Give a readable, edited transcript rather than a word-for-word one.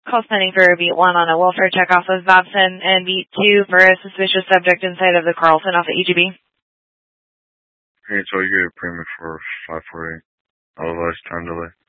Call pending for beat 1 on a welfare check off of Babson, and beat 2 for a suspicious subject inside of the Carlson off of EGB. Okay, so you get a payment for 548. Otherwise, time delay.